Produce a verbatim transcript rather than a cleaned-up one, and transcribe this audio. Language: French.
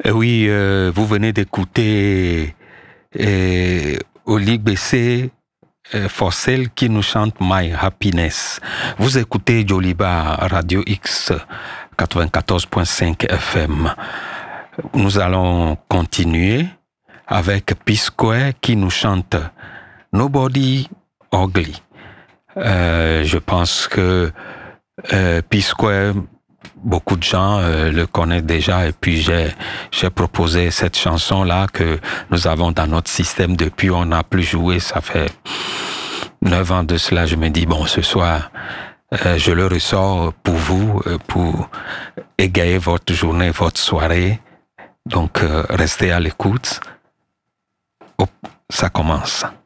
Euh, oui, euh, vous venez d'écouter euh, Oli B C euh, Fossel qui nous chante My Happiness. Vous écoutez Joliba Radio X quatre-vingt-quatorze point cinq F M. Nous allons continuer avec P-Square qui nous chante Nobody Ugly. Euh, je pense que euh, P-Square, beaucoup de gens euh, le connaissent déjà, et puis j'ai, j'ai proposé cette chanson-là que nous avons dans notre système depuis, on n'a plus joué, ça fait neuf ans de cela. Je me dis, bon, ce soir, euh, je le ressors pour vous, euh, pour égayer votre journée, votre soirée. Donc, euh, restez à l'écoute. Oh, ça commence.